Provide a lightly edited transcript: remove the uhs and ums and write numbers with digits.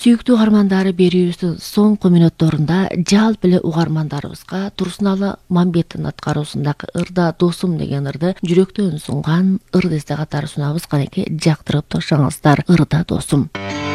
Сүйүктүү угармандары, берүүбүздүн соңку мүнөттөрүндө жалпы эле угармандарыбызга Турсуналы Мамбеттин аткаруусундагы Ырда досум деген ырды жүрөктөн сунган ыр десте катары сунабыз. Канеки жактырып тыңшаңыздар. Ырда досум.